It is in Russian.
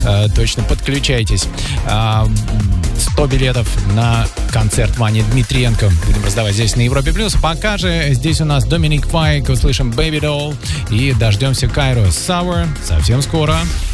точно подключайтесь. 100 билетов на концерт Вани Дмитриенко будем раздавать здесь на Европе+. Пока же здесь у нас Доминик Файк, услышим Baby Doll и дождемся Кайро Sour совсем скоро.